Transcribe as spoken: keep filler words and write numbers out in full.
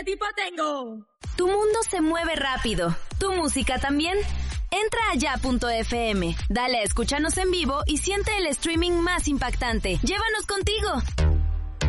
qué tipo tengo. Tu mundo se mueve rápido. ¿Tu música también? Entra a ya punto efe eme, dale a escúchanos en vivo y siente el streaming más impactante. ¡Llévanos contigo!